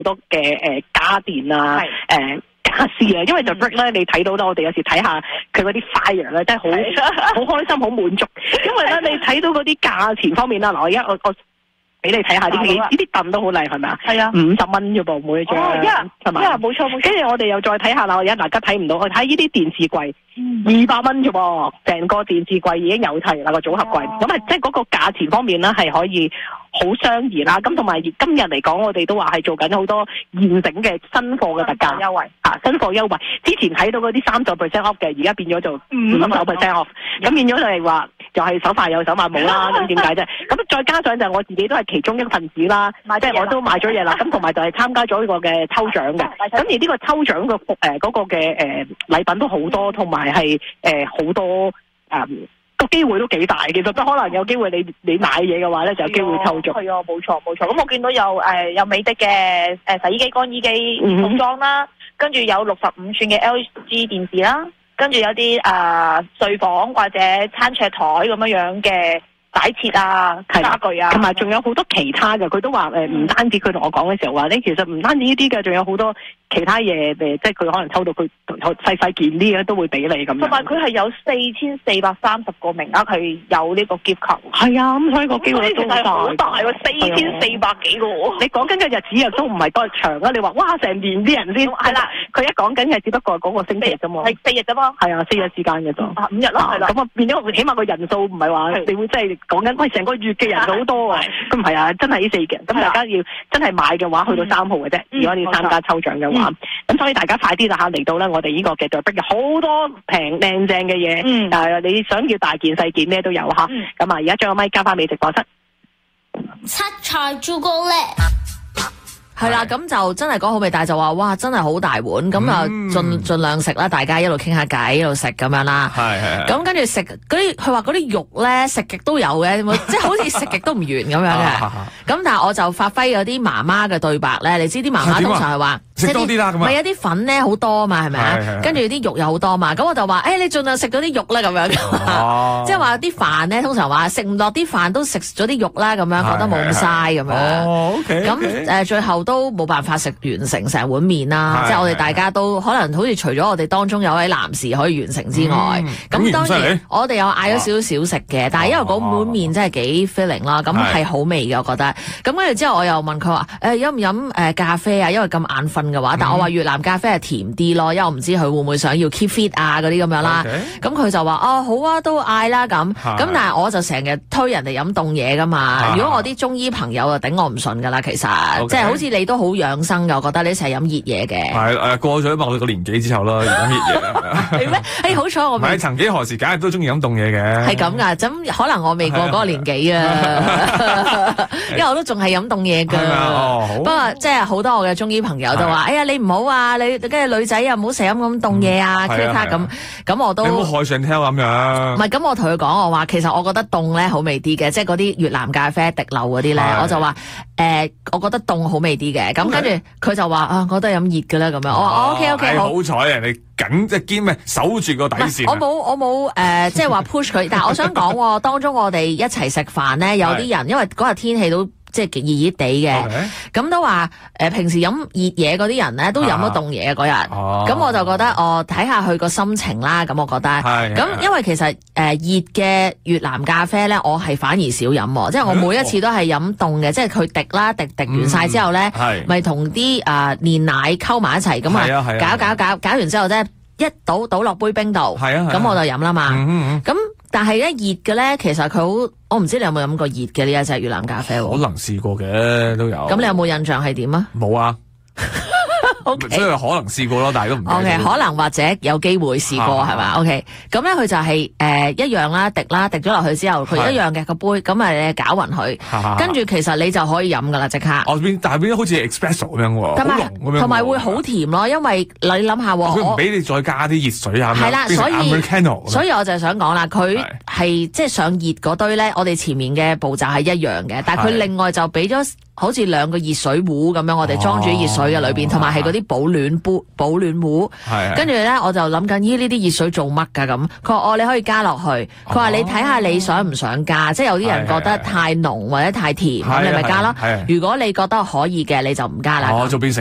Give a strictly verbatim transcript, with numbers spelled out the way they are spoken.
多嘅誒家電啊，誒傢俬啊，因為就 Brick 咧，你睇到咧，我哋有時睇下佢嗰啲 fire 咧，真係好好開心，好滿足。因為咧，你睇到嗰啲價錢方面啦，嗱，我而家我我俾你睇下啲呢啲凳都好靚，係咪啊？係啊，五十蚊啫噃，每張係咪？冇錯冇錯。跟住我哋又再睇下啦，我而家大家睇唔到，我睇呢啲電視櫃二百蚊啫噃，成個電視櫃已經有齊啦個組合櫃，咁啊即係嗰個價錢方面咧係可以好相宜啦。咁同埋今日嚟講，我哋都話係做緊好多現成嘅新貨嘅特價優惠嚇，新貨優惠。之前睇到嗰啲三十 percent off 嘅，而家變咗做五十 percent off，咁變咗就係話又係手快有手慢冇啦。咁點解啫？咁再加上就係我自己都係其中一個份子啦，即係我都買咗嘢啦。咁同埋就係參加咗呢個嘅抽獎嘅。咁而呢個抽獎嘅誒嗰個嘅誒禮品都好多，同埋係誒好多誒。個機會都幾大，其實都可能有機會你你買嘢嘅話咧，就有機會抽中。 係啊，冇錯冇錯。咁我見到有誒、呃、有美的嘅誒洗衣機、乾衣機套裝啦，跟住有六十五寸嘅 L G 電視啦，跟住有啲誒、呃、睡房或者餐桌台咁樣樣嘅擺設啊、家具啊， 同埋仲有好多其他嘅。佢都話誒唔單止佢同我講嘅時候話咧，其實唔單止呢啲嘅，仲有好多其他嘢誒，即係佢可能抽到佢細細件啲嘅都會俾你咁樣。 同埋佢係有四千四百三十個名額係有呢個 gift card。 係啊，咁所以個機會都好大喎，四千四百幾個喎。 你講緊嘅日子又都唔係多長啊！你話哇，成年啲人先係啦，佢一講緊嘅只不過係嗰個星期啫嘛， 係四日啫嘛。 係啊，四日時間嘅啫。 五日咯，係啦。 咁啊變咗，起碼個人數唔係話你會真係講緊喂成個月嘅人數好多啊！咁唔係啊，真係呢四日。咁大家要真係買嘅話，去到三號嘅啫。如果你要參加抽獎嘅話，咁所以大家快啲啦嚇嚟到咧，我哋呢個嘅對 Brick 好多平靚正嘅嘢。嗯，誒你想要大件細件咩都有嚇。咁啊，而家將個咪交翻俾直播室。 七彩朱古力。 係啦，咁就真係講好味，但係就話哇，真係好大碗，咁啊盡盡量食啦，大家一路傾下偈，一路食咁樣啦。係係。咁跟住食嗰啲，佢話嗰啲肉咧食極都有嘅，即係好似食極都唔完咁樣嘅。咁但係我就發揮有啲媽媽嘅對白咧，你知啲媽媽通常係話食多啲啦，咁啊。 咪有啲粉咧好多嘛，係咪啊？跟住啲肉又好多嘛，咁我就話誒，你盡量食咗啲肉啦，咁樣。即係話啲飯咧，通常話食唔落啲飯都食咗啲肉啦，咁樣覺得冇咁嘥咁樣。 哦，OK。 咁誒，最後都。都冇辦法食完成成碗麵啦，即係我哋大家都可能好似除咗我哋當中有位男士可以完成之外，咁、嗯、當然我哋有嗌咗少少食嘅，但係因為嗰碗麵真係幾 filling 啦，咁係好味嘅，我覺得。咁跟住之後我又問佢話誒飲唔飲誒咖啡啊？因為咁眼瞓嘅話，但我話越南咖啡係甜啲咯，因為我唔知佢會唔會想要 keep fit 啊嗰啲咁樣啦。咁佢就話哦好啊，都嗌啦咁。咁但係我就成日推人哋飲凍嘢噶嘛。如果我啲中醫朋友就頂我唔順噶啦，其實即係好似你都好養生噶，我覺得你成日飲熱嘢嘅。係誒，過咗我哋個年紀之後啦，飲熱嘢係咩？誒，好彩我未。曾幾何時，梗係都中意飲凍嘢嘅。 係咁噶，咁可能我未過嗰個年紀啊，因為我都仲係飲凍嘢噶。不過即係好多我嘅中醫朋友都話：哎呀，你唔好啊，你跟住女仔又唔好成日飲咁凍嘢啊 k 咁。咁我都。 你唔好害上挑咁樣。 唔係，咁我同佢講，我話其實我覺得凍咧好味啲嘅，即係嗰啲越南咖啡滴漏嗰啲咧，我就話誒，我覺得凍好味啲嘅。咁跟住佢就話啊，我都係飲熱嘅啦咁樣。我話 O K O K 好。 好彩啊，你緊即係堅咩守住個底線。 我冇我冇誒，即係話 push 佢。但係我想講，當中我哋一齊食飯咧，有啲人因為嗰日天氣都即係熱熱地嘅，咁都話誒平時飲熱嘢嗰啲人咧都飲咗凍嘢嗰日。咁我就覺得哦，睇下佢個心情啦。咁我覺得，咁因為其實誒熱嘅越南咖啡咧，我係反而少飲，即係我每一次都係飲凍嘅，即係佢滴啦，滴滴完晒之後咧，咪同啲誒煉奶溝埋一齊咁啊，搞搞搞搞完之後咧，一倒倒落杯冰度，咁我就飲啦嘛。咁但係咧熱嘅咧，其實佢好，我唔知你有冇飲過熱嘅呢一隻越南咖啡？ 可能試過嘅都有。咁你有冇印象係點啊？ 冇啊。 Okay. 所以可能試過咯，但係都唔。O K， 可能或者有機會試過係嘛？O K，咁咧佢就係、是、誒、呃、一樣啦，滴啦，滴咗落去之後，佢一樣嘅個杯，咁咪你攪勻佢，跟住其實你就可以飲噶啦，即刻。 哦，變但係變咗好似 espresso 咁樣喎，好濃咁樣。同埋會好甜咯，因為你諗下， 佢唔俾你再加啲熱水啊。係啦， 所以所以我就係想講啦，佢係即係上熱嗰堆咧，我哋前面嘅步驟係一樣嘅，但係佢另外就俾咗。 好似兩個熱水壺咁樣，我哋裝住熱水嘅裏邊，同埋係嗰啲保暖杯、保暖壺。 係。 跟住咧，我就諗緊，咦呢啲熱水做乜㗎咁？佢話哦，你可以加落去。佢話你睇下你想唔想加，即係有啲人覺得太濃或者太甜，咁你咪加咯。如果你覺得可以嘅，你就唔加啦。 哦，就變成